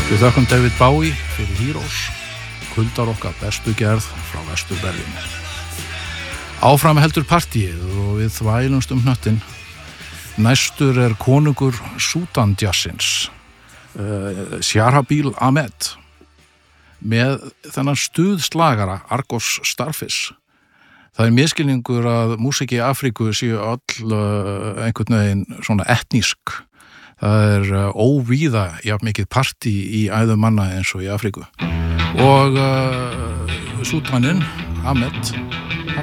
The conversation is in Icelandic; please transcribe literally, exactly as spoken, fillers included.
Við þökkum David Bowie fyrir Heroes, kuldar okkar bestu gerð frá Vestur-Berlín. Áfram heldur partíið og við þvælumst um hnöttinn. Næstur er konungur Súdan jazzins, uh, Shahrabil Ahmed, með þennan stuðslagara Argos Starfish. Það er misskilningur að músík í Afríku séu öll uh, einhvern veginn svona etnísk. Það er uh, óvíða jafn mikið partí í æðum manna eins og í Afríku. Og uh, Súdaninn, Ahmed,